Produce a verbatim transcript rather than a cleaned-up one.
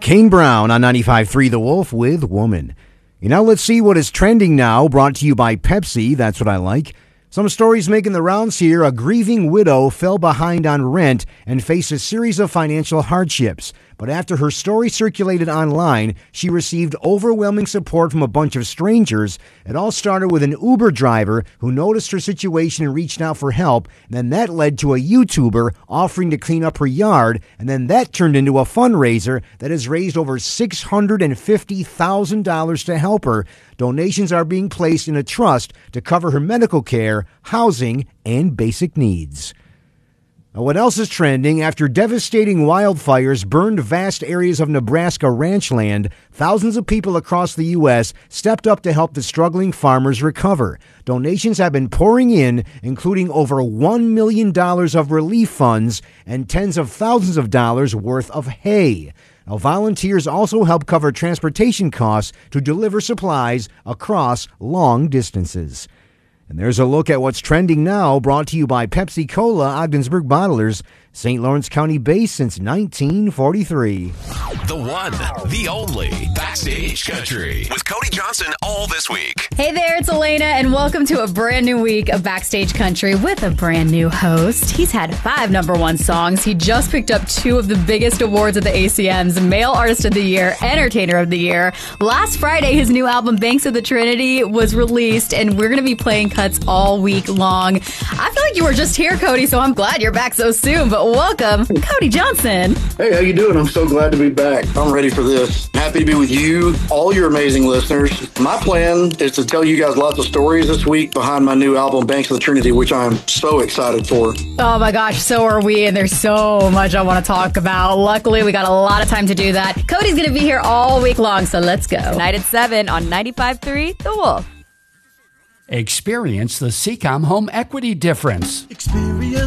Kane Brown on ninety-five point three The Wolf with Woman. You know, let's see what is trending now, brought to you by Pepsi. That's what I like. Some stories making the rounds here. A grieving widow fell behind on rent and faced a series of financial hardships. But after her story circulated online, she received overwhelming support from a bunch of strangers. It all started with an Uber driver who noticed her situation and reached out for help. And then that led to a YouTuber offering to clean up her yard. And then that turned into a fundraiser that has raised over six hundred fifty thousand dollars to help her. Donations are being placed in a trust to cover her medical care, housing, and basic needs. Now, what else is trending? After devastating wildfires burned vast areas of Nebraska ranch land, thousands of people across the U S stepped up to help the struggling farmers recover. Donations have been pouring in, including over one million dollars of relief funds and tens of thousands of dollars worth of hay. Now, volunteers also help cover transportation costs to deliver supplies across long distances. And there's a look at what's trending now, brought to you by Pepsi Cola, Ogdensburg Bottlers, Saint Lawrence County based since nineteen forty-three. The one, the only, Backstage Country with Cody Johnson all this week. Hey there, it's Elena, and welcome to a brand new week of Backstage Country with a brand new host. He's had five number one songs. He just picked up two of the biggest awards at the A C Ms, Male Artist of the Year, Entertainer of the Year. Last Friday, his new album, Banks of the Trinity, was released, and we're going to be playing cuts all week long. I feel like you were just here, Cody, so I'm glad you're back so soon, but welcome, Cody Johnson. Hey, how you doing? I'm so glad to be back. I'm ready for this. Happy to be with you, all your amazing listeners. My plan is to tell you guys lots of stories this week behind my new album, Banks of the Trinity, which I'm so excited for. Oh my gosh, so are we, and there's so much I want to talk about. Luckily, we got a lot of time to do that. Cody's going to be here all week long, so let's go. Tonight at seven on ninety-five point three The Wolf. Experience the Seacom Home Equity difference. Experience